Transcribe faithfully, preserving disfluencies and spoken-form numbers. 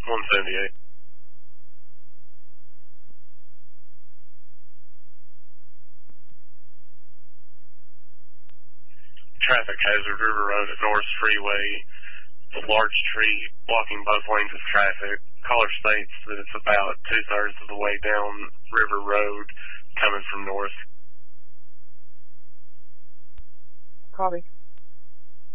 one seventy-eight. Traffic hazard, River Road at Norris Freeway. A large tree blocking both lanes of traffic. Caller states that it's about two-thirds of the way down River Road coming from north. Copy.